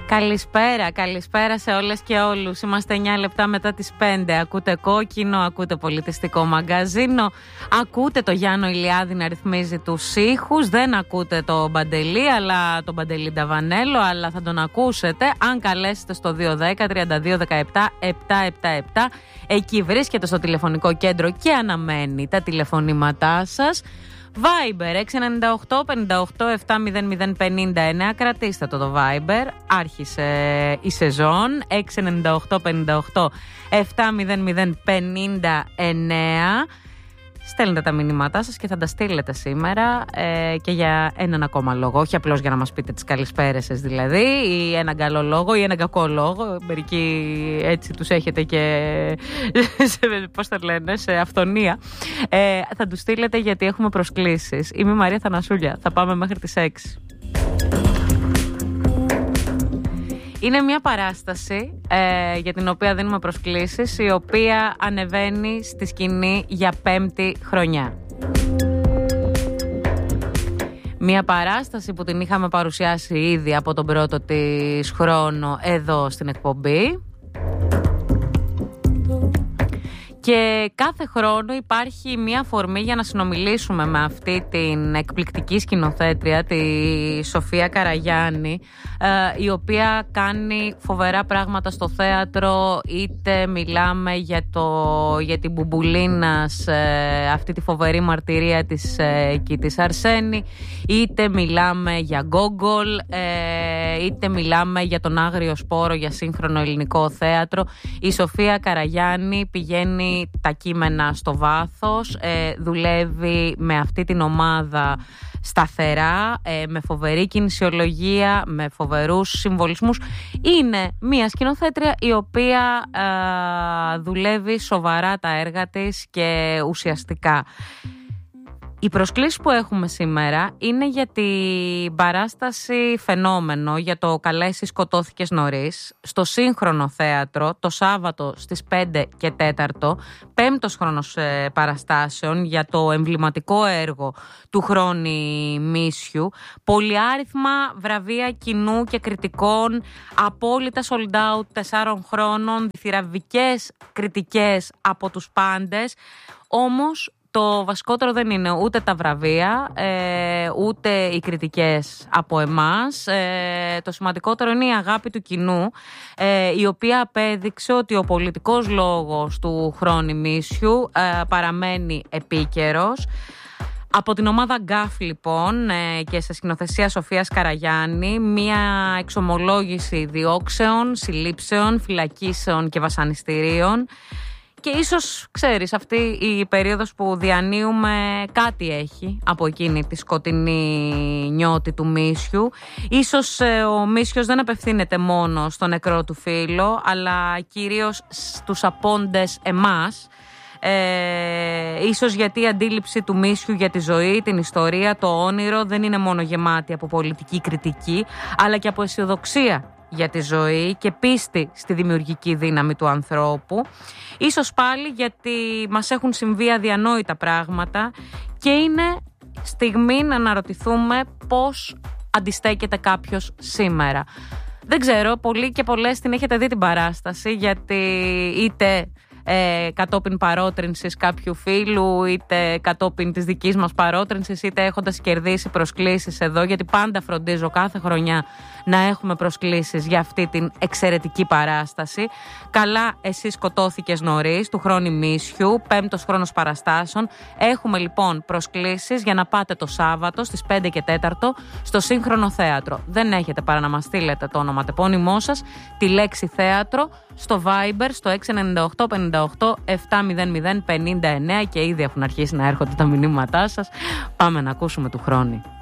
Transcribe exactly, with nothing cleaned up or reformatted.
Καλησπέρα, καλησπέρα σε όλες και όλους. Είμαστε εννιά λεπτά μετά τις πέντε. Ακούτε Κόκκινο, ακούτε Πολιτιστικό Μαγκαζίνο, ακούτε το Γιάννο Ηλιάδη να ρυθμίζει τους ήχους. Δεν ακούτε το Μπαντελή, αλλά τον Μπαντελή Νταβανέλο, αλλά θα τον ακούσετε αν καλέσετε στο δύο ένα μηδέν τρία δύο ένα επτά επτά επτά επτά. Εκεί βρίσκεται στο τηλεφωνικό κέντρο και αναμένει τα τηλεφωνήματά σας. Viber έξι εννιά οκτώ πέντε οκτώ επτά μηδέν μηδέν πέντε εννιά. Κρατήστε το το Viber. Άρχισε η σεζόν. έξι εννιά οκτώ πέντε οκτώ επτά μηδέν μηδέν πέντε εννιά. Στέλνετε τα μηνύματά σας και θα τα στείλετε σήμερα ε, και για έναν ακόμα λόγο. Όχι απλώς για να μας πείτε τις καλησπέρες σας δηλαδή, ή έναν καλό λόγο ή έναν κακό λόγο. Μερικοί έτσι τους έχετε και σε, πώς το λένε, σε αυθονία. Ε, θα τους στείλετε γιατί έχουμε προσκλήσεις. Είμαι η Μαρία Θανασούλια. Θα πάμε μέχρι τις έξι. Είναι μια παράσταση ε, για την οποία δίνουμε προσκλήσεις, η οποία ανεβαίνει στη σκηνή για πέμπτη χρονιά. Μια παράσταση που την είχαμε παρουσιάσει ήδη από τον πρώτο της χρόνο εδώ στην εκπομπή. Και κάθε χρόνο υπάρχει μια αφορμή για να συνομιλήσουμε με αυτή την εκπληκτική σκηνοθέτρια, τη Σοφία Καραγιάννη, η οποία κάνει φοβερά πράγματα στο θέατρο. Είτε μιλάμε για, το, για την Μπουμπουλίνας, αυτή τη φοβερή μαρτυρία της Κίτης Αρσένη, είτε μιλάμε για Γκόγκολ, είτε μιλάμε για τον Άγριο Σπόρο, για σύγχρονο ελληνικό θέατρο. Η Σοφία Καραγιάννη πηγαίνει τα κείμενα στο βάθος, ε, δουλεύει με αυτή την ομάδα σταθερά, ε, με φοβερή κινησιολογία, με φοβερούς συμβολισμούς. Είναι μια σκηνοθέτρια η οποία ε, δουλεύει σοβαρά τα έργα της και ουσιαστικά. Οι προσκλήσεις που έχουμε σήμερα είναι για την παράσταση Φαινόμενο, για το «Καλέσει σκοτώθηκες νωρίς», στο Σύγχρονο Θέατρο, το Σάββατο στις πέντε και τέταρτο, πέμπτος χρόνος ε, παραστάσεων για το εμβληματικό έργο του Χρόνη Μίσιου. Πολυάριθμα βραβεία κοινού και κριτικών, απόλυτα sold out τεσσάρων χρόνων, διθυραβικές κριτικές από τους πάντες. Όμως το βασικότερο δεν είναι ούτε τα βραβεία, ε, ούτε οι κριτικές από εμάς. Ε, το σημαντικότερο είναι η αγάπη του κοινού, ε, η οποία απέδειξε ότι ο πολιτικός λόγος του Χρόνη Μίσιου ε, παραμένει επίκαιρος. Από την ομάδα Γκάφ λοιπόν ε, και σε σκηνοθεσία Σοφίας Καραγιάννη, μία εξομολόγηση διώξεων, συλλήψεων, φυλακίσεων και βασανιστήριων. Και ίσως, ξέρεις, αυτή η περίοδος που διανύουμε κάτι έχει από εκείνη τη σκοτεινή νιώτη του Μίσιου. Ίσως ε, ο Μίσιος δεν απευθύνεται μόνο στο νεκρό του φίλο, αλλά κυρίως στους απόντες εμάς. Ε, ίσως γιατί η αντίληψη του Μίσιου για τη ζωή, την ιστορία, το όνειρο δεν είναι μόνο γεμάτη από πολιτική κριτική, αλλά και από αισιοδοξία για τη ζωή και πίστη στη δημιουργική δύναμη του ανθρώπου. Ίσως πάλι γιατί μας έχουν συμβεί αδιανόητα πράγματα και είναι στιγμή να αναρωτηθούμε πώς αντιστέκεται κάποιος σήμερα. Δεν ξέρω, πολλοί και πολλές την έχετε δει την παράσταση, γιατί είτε Ε, κατόπιν παρότρινσης κάποιου φίλου, είτε κατόπιν της δικής μας παρότρινσης, είτε έχοντας κερδίσει προσκλήσεις εδώ, γιατί πάντα φροντίζω κάθε χρονιά να έχουμε προσκλήσεις για αυτή την εξαιρετική παράσταση. Καλά, εσύ σκοτώθηκες νωρίς, του Χρόνη Μίσιου, πέμπτος χρόνος παραστάσεων. Έχουμε λοιπόν προσκλήσεις για να πάτε το Σάββατο στις πέντε και τέταρτο στο Σύγχρονο Θέατρο. Δεν έχετε παρά να μας στείλετε το ονοματεπώνυμό σας, τη λέξη θέατρο, στο Viber, στο έξι εννιά οκτώ πέντε οκτώ επτά μηδέν μηδέν πέντε εννιά, και ήδη έχουν αρχίσει να έρχονται τα μηνύματά σας. Πάμε να ακούσουμε του Χρόνη.